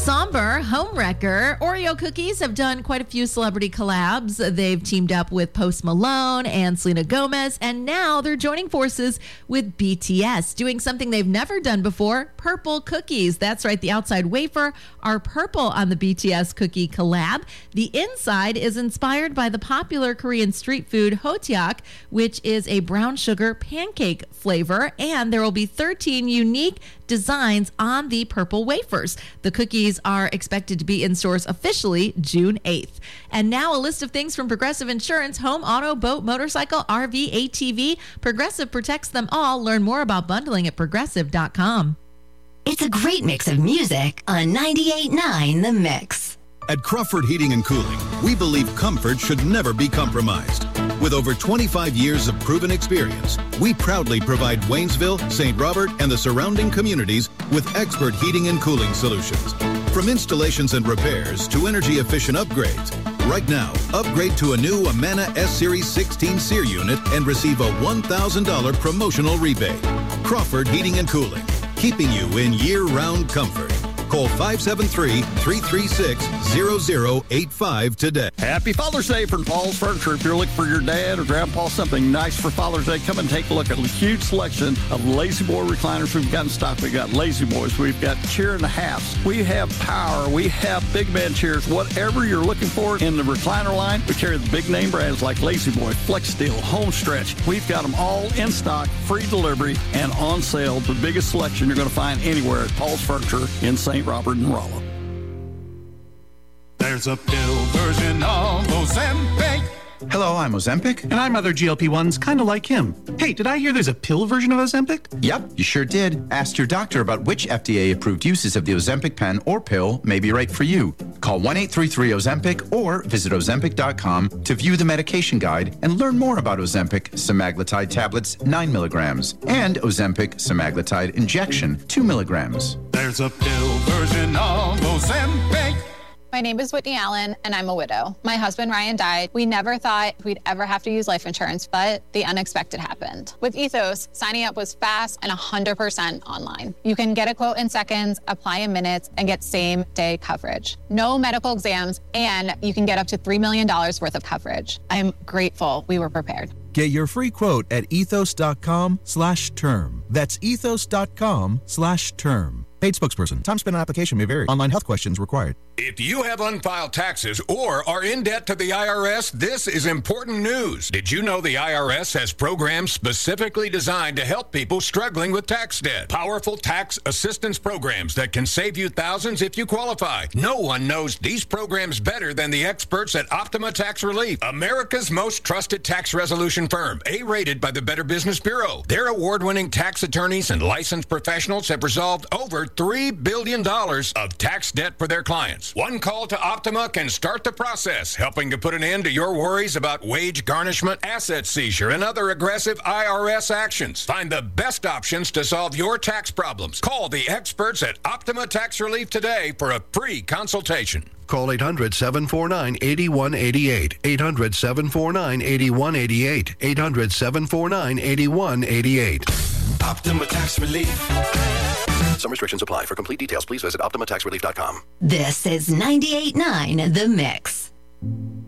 Somber, Homewrecker, Oreo cookies have done quite a few celebrity collabs. They've teamed up with Post Malone and Selena Gomez, and now they're joining forces with BTS, doing something they've never done before, purple cookies. That's right, the outside wafer are purple on the BTS cookie collab. The inside is inspired by the popular Korean street food Hotteok, which is a brown sugar pancake flavor, and there will be 13 unique designs on the purple wafers. The cookies are expected to be in stores officially June 8th. And now a list of things from Progressive Insurance: home, auto, boat, motorcycle, RV, ATV. Progressive protects them all. Learn more about bundling at Progressive.com. It's a great mix of music on 98.9 The Mix. At Crawford Heating and Cooling, we believe comfort should never be compromised. With over 25 years of proven experience, we proudly provide Waynesville, St. Robert, and the surrounding communities with expert heating and cooling solutions. From installations and repairs to energy-efficient upgrades, right now, upgrade to a new Amana S-Series 16 SEER unit and receive a $1,000 promotional rebate. Crawford Heating and Cooling, keeping you in year-round comfort. Call 573-336-0085 today. Happy Father's Day from Paul's Furniture. If you're looking for your dad or grandpa something nice for Father's Day, come and take a look at a huge selection of Lazy Boy recliners we've got in stock. We've got Lazy Boys. We've got chair and a halves. We have power. We have big man chairs. Whatever you're looking for in the recliner line, we carry the big name brands like Lazy Boy, Flex Steel, Homestretch. We've got them all in stock, free delivery, and on sale. The biggest selection you're going to find anywhere at Paul's Furniture in St. Robert and Rolla. There's a pill version of Ozempic. Hello, I'm Ozempic. And I'm other GLP-1s, kind of like him. Hey, did I hear there's a pill version of Ozempic? Yep, you sure did. Ask your doctor about which FDA-approved uses of the Ozempic pen or pill may be right for you. Call 1-833-OZEMPIC or visit Ozempic.com to view the medication guide and learn more about Ozempic semaglutide tablets 9 milligrams and Ozempic semaglutide injection 2 milligrams. There's a pill version of Ozempic. My name is Whitney Allen, and I'm a widow. My husband, Ryan, died. We never thought we'd ever have to use life insurance, but the unexpected happened. With Ethos, signing up was fast and 100% online. You can get a quote in seconds, apply in minutes, and get same-day coverage. No medical exams, and you can get up to $3 million worth of coverage. I'm grateful we were prepared. Get your free quote at ethos.com/term. That's ethos.com/term. Paid spokesperson. Time spent on application may vary. Online health questions required. If you have unfiled taxes or are in debt to the IRS, this is important news. Did you know the IRS has programs specifically designed to help people struggling with tax debt? Powerful tax assistance programs that can save you thousands if you qualify. No one knows these programs better than the experts at Optima Tax Relief, America's most trusted tax resolution firm, A-rated by the Better Business Bureau. Their award-winning tax attorneys and licensed professionals have resolved over $3 billion of tax debt for their clients. One call to Optima can start the process, helping to put an end to your worries about wage garnishment, asset seizure, and other aggressive IRS actions. Find the best options to solve your tax problems. Call the experts at Optima Tax Relief today for a free consultation. Call 800-749-8188. 800-749-8188. 800-749-8188. Optima Tax Relief. Some restrictions apply. For complete details, please visit OptimaTaxRelief.com. This is 98.9 The Mix.